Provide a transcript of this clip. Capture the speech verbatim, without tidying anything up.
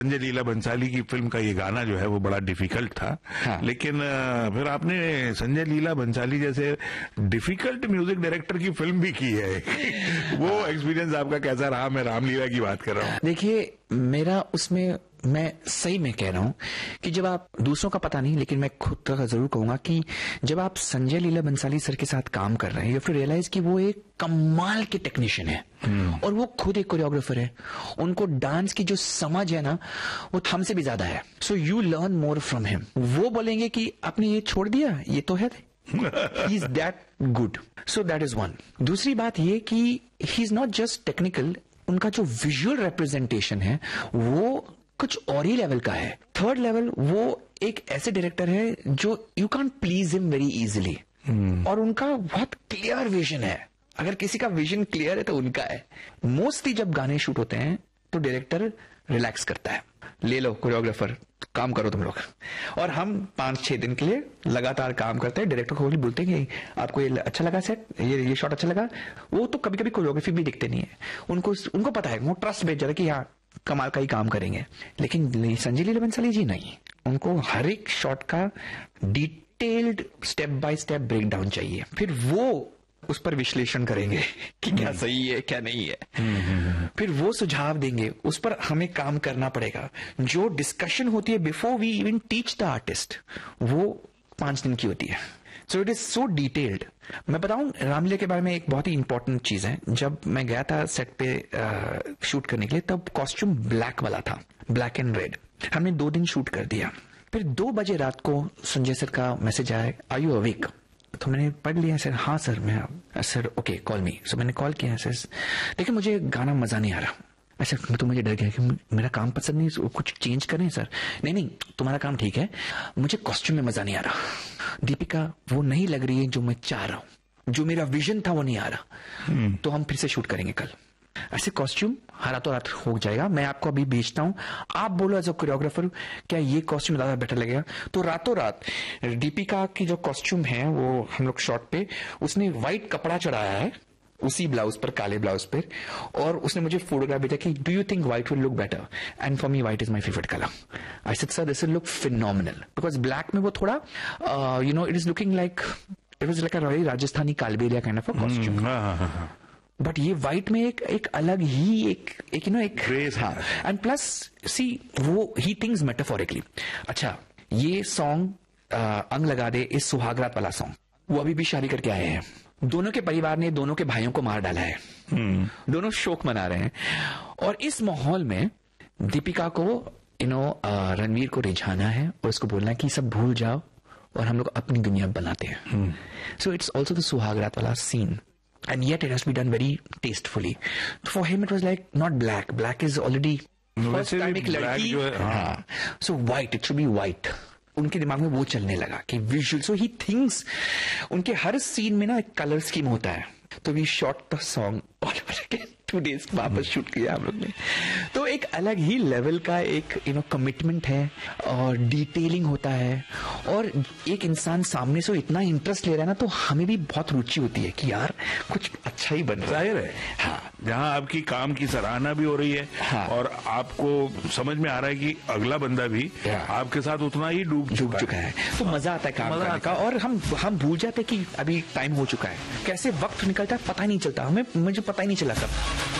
संजय लीला बंसाली की फिल्म का ये गाना जो है वो बड़ा डिफिकल्ट था। हाँ। लेकिन फिर आपने संजय लीला बंसाली जैसे डिफिकल्ट म्यूजिक डायरेक्टर की फिल्म भी की है। वो एक्सपीरियंस आपका कैसा रहा? मैं रामलीला की बात कर रहा हूँ। देखिए, मेरा उसमें, मैं सही में कह रहा हूं कि जब आप, दूसरों का पता नहीं लेकिन मैं खुद का जरूर कहूंगा कि जब आप संजय लीला बंसाली सर के साथ काम कर रहे हैं, यू हैव टू रियलाइज कि वो एक कमाल के टेक्नीशियन है hmm. और वो खुद एक कोरियोग्राफर है। उनको डांस की जो समझ है ना, वो हमसे भी ज्यादा है। So you learn more from him. वो बोलेंगे कि आपने ये छोड़ दिया, ये तो है, he is that good. So that is one. दूसरी बात ये कि he is not just technical, उनका जो विजुअल रिप्रेजेंटेशन है वो कुछ और ही लेवल का है। थर्ड लेवल, वो एक ऐसे डायरेक्टर है जो you can please him very easily, और उनका बहुत क्लियर विजन है। अगर किसी का विजन क्लियर है तो उनका है। मोस्टली जब गाने शूट होते हैं तो डायरेक्टर रिलैक्स करता है, ले लो कोरियोग्राफर, काम करो तुम लोग, और हम पांच छह दिन के लिए लगातार काम करते हैं। डायरेक्टर को भी बोलते हैं कि आपको ये अच्छा लगा सेट, ये ये शॉट अच्छा लगा। वो तो कभी कभी कोरियोग्राफी भी दिखते नहीं है, उनको उनको पता है, वो ट्रस्ट भेज जाता है कि हाँ कमाल का ही काम करेंगे। लेकिन संजय लीला बंसाली जी नहीं, उनको हर एक शॉट का detailed step by step break down चाहिए, फिर वो उस पर विश्लेषण करेंगे कि क्या सही है क्या नहीं है, फिर वो सुझाव देंगे, उस पर हमें काम करना पड़ेगा। जो डिस्कशन होती है before we even teach the artist, वो पांच दिन की होती है। So it is so detailed. मैं बताऊं रामलीला के बारे में एक बहुत ही इंपॉर्टेंट चीज है। जब मैं गया था सेट पे आ, शूट करने के लिए, तब कॉस्ट्यूम ब्लैक वाला था, ब्लैक एंड रेड। हमने दो दिन शूट कर दिया। फिर दो बजे रात को संजय सर का मैसेज आया, आर यू अवेक? तो मैंने पढ़ लिया सर। हाँ सर, मैं सर ओके कॉल मी। सो मैंने कॉल किया सर, लेकिन मुझे गाना मजा नहीं आ रहा। अच्छा, तो मुझे डर गया कि मेरा काम पसंद नहीं, कुछ चेंज करें सर? नहीं नहीं, तुम्हारा काम ठीक है, मुझे कॉस्ट्यूम में मजा नहीं आ रहा। दीपिका वो नहीं लग रही है जो मैं चाह रहा हूं, जो मेरा विजन था वो नहीं आ रहा। hmm. तो हम फिर से शूट करेंगे कल। ऐसे कॉस्ट्यूम रातों रात हो जाएगा। मैं आपको अभी भेजता हूं, आप बोलो एज अ कोरियोग्राफर क्या ये कॉस्ट्यूम ज्यादा बेटर लगेगा। तो रातों रात दीपिका की जो कॉस्ट्यूम है, वो हम लोग शॉट पे, उसने व्हाइट कपड़ा चढ़ाया है उसी ब्लाउज पर, काले ब्लाउज पर, और उसने मुझे फोटोग्राफ भेजा कि do you think white will look better? And for me white is my favourite colour. I said sir this will look phenomenal, because black में वो थोड़ा you know it is looking like, it was like a very Rajasthani Kalbelia kind of a costume. But ये white में एक एक अलग ही एक एक यू नो एक ग्रेस। हाँ, एंड प्लस सी वो ही थिंग्स मेटाफोरिकली। अच्छा, ये सॉन्ग अंग लगा दे, इस सुहागरात वाला सॉन्ग, वो अभी भी शादी करके आए हैं। दोनों के परिवार ने दोनों के भाइयों को मार डाला है। hmm. दोनों शोक मना रहे हैं, और इस माहौल में दीपिका को यू नो रणवीर को रिझाना है और उसको बोलना है कि सब भूल जाओ और हम लोग अपनी दुनिया बनाते हैं। सो इट्स ऑल्सो द सुहागरात वाला scene, and yet it has to be done very tastefully. For him it was like not black, black is already first time एक लड़की, हाँ, so white, it should be white. उनके दिमाग में वो चलने लगा कि विजुअल, सो ही थिंक्स, उनके हर सीन में ना एक कलर स्कीम होता है। तो we shot the song all over again, two days वापस शूट किया हम लोग ने। तो एक अलग ही लेवल का एक यू नो कमिटमेंट है और डिटेलिंग होता है, और एक इंसान सामने से इतना इंटरेस्ट ले रहा है ना, तो हमें भी बहुत रुचि होती है कि यार कुछ अच्छा ही बन रहा है। जाहिर है, हाँ, जहाँ आपकी काम की सराहना भी हो रही है, हाँ, और आपको समझ में आ रहा है कि अगला बंदा भी आपके साथ उतना ही डूब डूब चुका है, तो मजा आता है काम करने का। और हम हम भूल जाते कि अभी टाइम हो चुका है, कैसे वक्त निकलता है पता ही नहीं चलता, हमें मुझे पता ही नहीं चला कब।